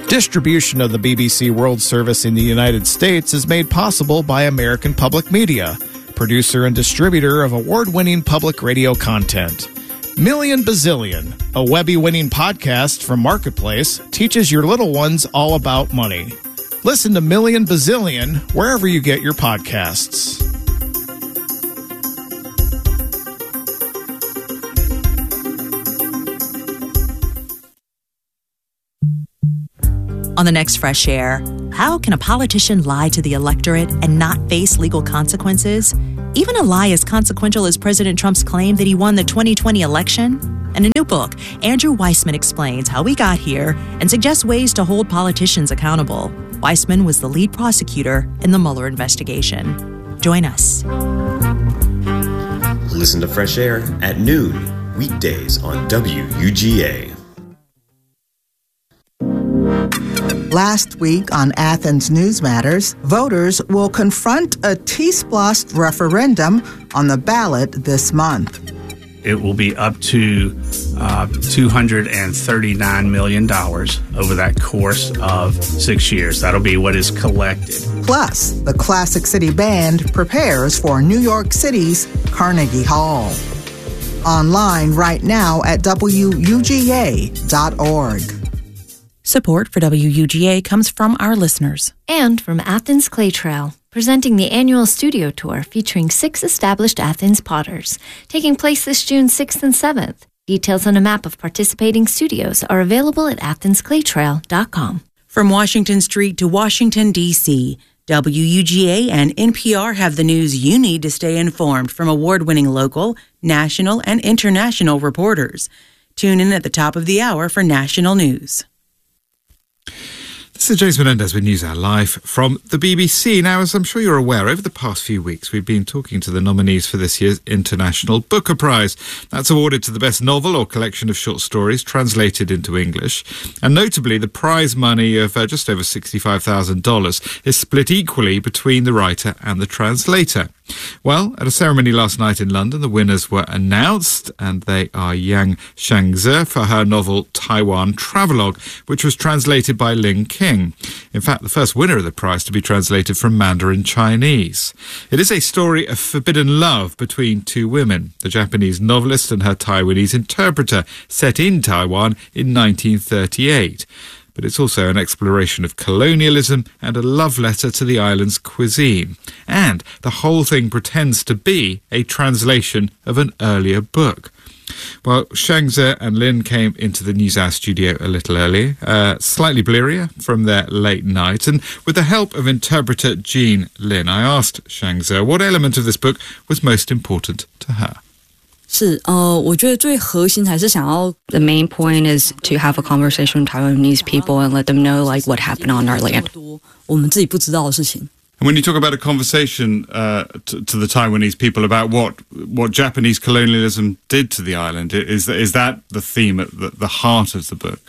Distribution of the BBC World Service in the United States is made possible by American Public Media, producer and distributor of award-winning public radio content. Million Bazillion, a Webby-winning podcast from Marketplace, teaches your little ones all about money. Listen to Million Bazillion wherever you get your podcasts. On the next Fresh Air, how can a politician lie to the electorate and not face legal consequences? Even a lie as consequential as President Trump's claim that he won the 2020 election? In a new book, Andrew Weissman explains how we got here and suggests ways to hold politicians accountable. Weissman was the lead prosecutor in the Mueller investigation. Join us. Listen to Fresh Air at noon, weekdays on WUGA. Last week on Athens News Matters, voters will confront a T-SPLOST referendum on the ballot this month. It will be up to $239 million over that course of 6 years. That'll be what is collected. Plus, the Classic City Band prepares for New York City's Carnegie Hall. Online right now at WUGA.org. Support for WUGA comes from our listeners. And from Athens Clay Trail, presenting the annual studio tour featuring 6 established Athens potters, taking place this June 6th and 7th. Details on a map of participating studios are available at athensclaytrail.com. From Washington Street to Washington, D.C., WUGA and NPR have the news you need to stay informed from award-winning local, national, and international reporters. Tune in at the top of the hour for national news. This is James Menendez with NewsHour Live from the BBC. Now, as I'm sure you're aware, over the past few weeks, we've been talking to the nominees for this year's International Booker Prize. That's awarded to the best novel or collection of short stories translated into English. And notably, the prize money of just over $65,000 is split equally between the writer and the translator. Well, at a ceremony last night in London, the winners were announced, and they are Yang Shangze for her novel Taiwan Travelogue, which was translated by Lin King. In fact, the first winner of the prize to be translated from Mandarin Chinese. It is a story of forbidden love between two women, the Japanese novelist and her Taiwanese interpreter, set in Taiwan in 1938. But it's also an exploration of colonialism and a love letter to the island's cuisine. And the whole thing pretends to be a translation of an earlier book. Well, Shangze and Lin came into the NewsHour studio a little earlier, slightly blearier from their late night. And with the help of interpreter Jean Lin, I asked Shangze what element of this book was most important to her. The main point is to have a conversation with Taiwanese people and let them know what happened on our land. And when you talk about a conversation to the Taiwanese people about what Japanese colonialism did to the island, is that the theme at the heart of the book?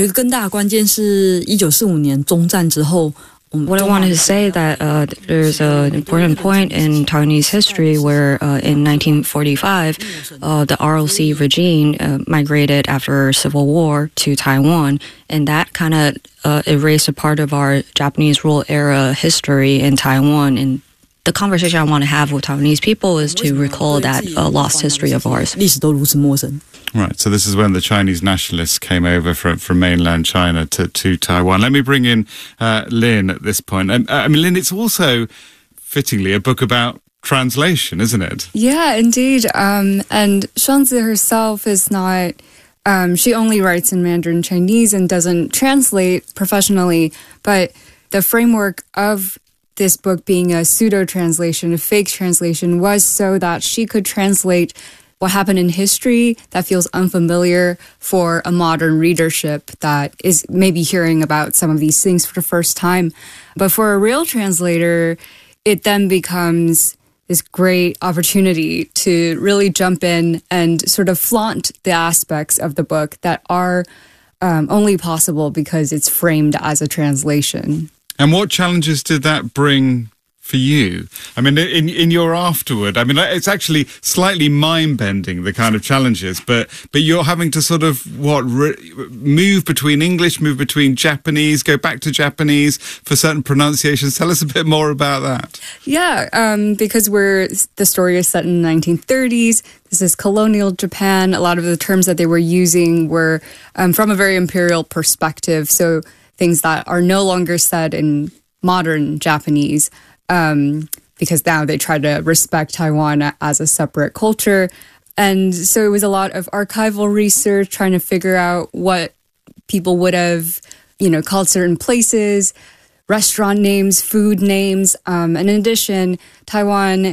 What I wanted to say that there's an important point in Taiwanese history where in 1945, the ROC regime migrated after Civil War to Taiwan, and that kind of erased a part of our Japanese rule era history in Taiwan. And the conversation I want to have with Taiwanese people is to recall that lost history of ours. Right, so this is when the Chinese nationalists came over from mainland China to Taiwan. Let me bring in Lin at this point. Lin, it's also, fittingly, a book about translation, isn't it? Yeah, indeed. And Shangze herself is not... she only writes in Mandarin Chinese and doesn't translate professionally, but the framework of this book being a pseudo-translation, a fake translation, was so that she could translate what happened in history that feels unfamiliar for a modern readership that is maybe hearing about some of these things for the first time. But for a real translator, it then becomes this great opportunity to really jump in and sort of flaunt the aspects of the book that are only possible because it's framed as a translation. And what challenges did that bring for you? I mean, in your afterward, I mean, it's actually slightly mind-bending, the kind of challenges, but you're having to sort of, move between English, move between Japanese, go back to Japanese for certain pronunciations. Tell us a bit more about that. Yeah, because the story is set in the 1930s. This is colonial Japan. A lot of the terms that they were using were from a very imperial perspective, so things that are no longer said in modern Japanese, because now they try to respect Taiwan as a separate culture. And so it was a lot of archival research, trying to figure out what people would have, called certain places, restaurant names, food names. And in addition, Taiwan,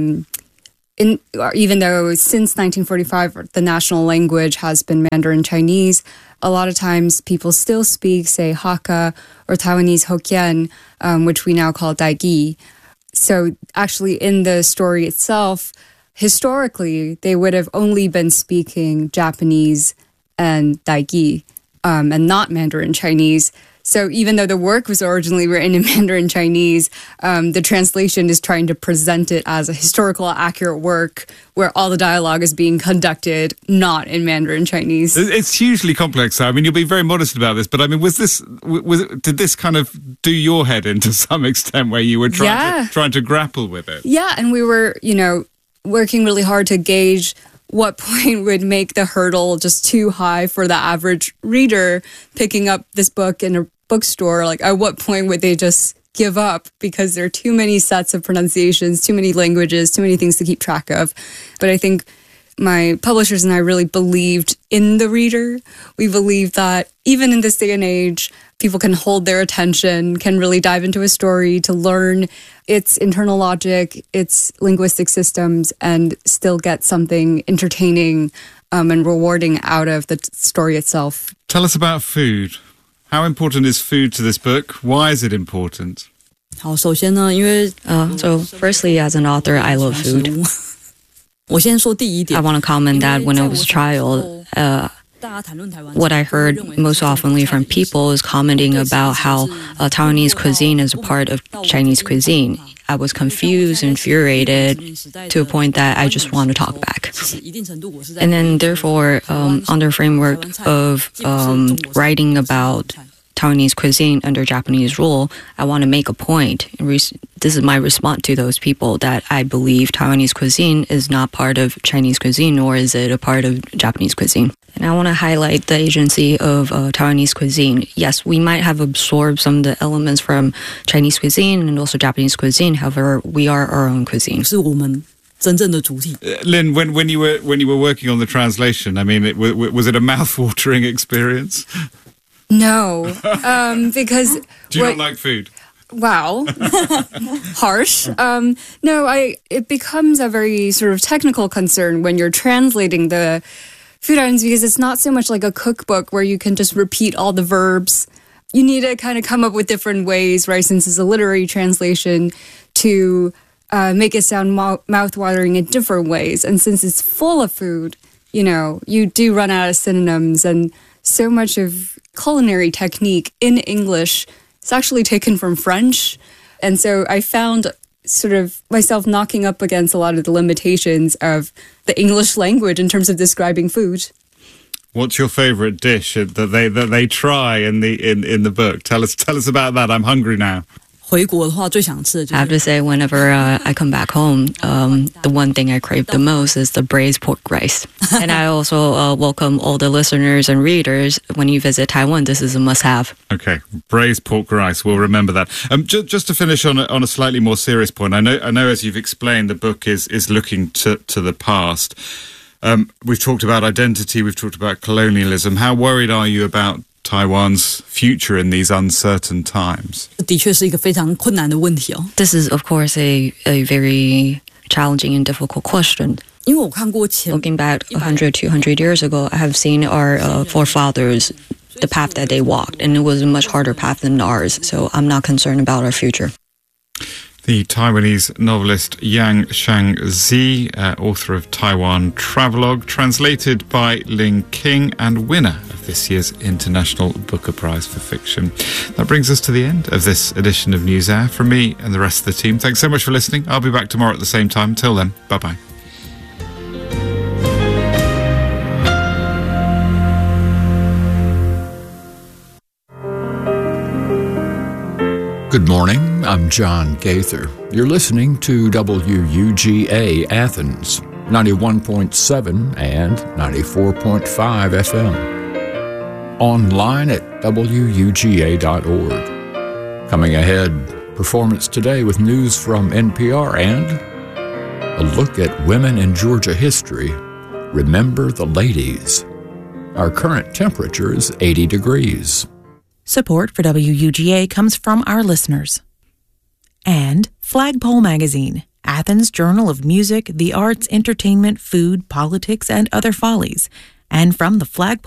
even though since 1945 the national language has been Mandarin Chinese, a lot of times people still speak, say, Hakka or Taiwanese Hokkien, which we now call Daigi. So actually in the story itself, historically, they would have only been speaking Japanese and Daigi, and not Mandarin Chinese. So even though the work was originally written in Mandarin Chinese, the translation is trying to present it as a historical accurate work where all the dialogue is being conducted not in Mandarin Chinese. It's hugely complex. I mean, you'll be very modest about this, but I mean, did this kind of do your head in to some extent where you were trying to grapple with it? Yeah, and we were, working really hard to gauge what point would make the hurdle just too high for the average reader picking up this book in a bookstore. Like, at what point would they just give up because there are too many sets of pronunciations, too many languages, too many things to keep track of. But I think my publishers and I really believed in the reader. We believed that even in this day and age, people can hold their attention, can really dive into a story to learn its internal logic, its linguistic systems, and still get something entertaining and rewarding out of the story itself. Tell us about food. How important is food to this book? Why is it important? So firstly, as an author, I love food. I want to comment that when I was a child, what I heard most oftenly from people is commenting about how Taiwanese cuisine is a part of Chinese cuisine. I was confused, infuriated, to a point that I just want to talk back. And then therefore, under framework of writing about Taiwanese cuisine under Japanese rule, I want to make a point. This is my response to those people that I believe Taiwanese cuisine is not part of Chinese cuisine, nor is it a part of Japanese cuisine. And I want to highlight the agency of Taiwanese cuisine. Yes, we might have absorbed some of the elements from Chinese cuisine and also Japanese cuisine. However, we are our own cuisine. Lynn, when you were working on the translation, I mean, was it a mouth-watering experience? No, because... Do you not like food? Wow. Harsh. No, it becomes a very sort of technical concern when you're translating the food items, because it's not so much like a cookbook where you can just repeat all the verbs. You need to kind of come up with different ways, right, since it's a literary translation, to make it sound mouth-watering in different ways. And since it's full of food, you do run out of synonyms, and so much of culinary technique in English is actually taken from French. And so I found sort of myself knocking up against a lot of the limitations of the English language in terms of describing food. What's your favorite dish that they try in the book? Tell us about that. I'm hungry now. I have to say, whenever I come back home, the one thing I crave the most is the braised pork rice. And I also welcome all the listeners and readers. When you visit Taiwan, this is a must-have. Okay, braised pork rice. We'll remember that. Just to finish on a slightly more serious point, I know as you've explained, the book is looking to the past. We've talked about identity. We've talked about colonialism. How worried are you about Taiwan's future in these uncertain times? This is, of course, a very challenging and difficult question. Looking back 100, 200 years ago, I have seen our forefathers, the path that they walked, and it was a much harder path than ours, so I'm not concerned about our future. The Taiwanese novelist Yang Shangzi, author of Taiwan Travelogue, translated by Ling King and winner of this year's International Booker Prize for Fiction. That brings us to the end of this edition of NewsHour. From me and the rest of the team, thanks so much for listening. I'll be back tomorrow at the same time. Till then, bye-bye. Good morning, I'm John Gaither. You're listening to WUGA Athens, 91.7 and 94.5 FM. Online at WUGA.org. Coming ahead, Performance Today with news from NPR and a look at women in Georgia history. Remember the ladies. Our current temperature is 80 degrees. Support for WUGA comes from our listeners. And Flagpole Magazine, Athens' journal of music, the arts, entertainment, food, politics, and other follies. And from the Flagpole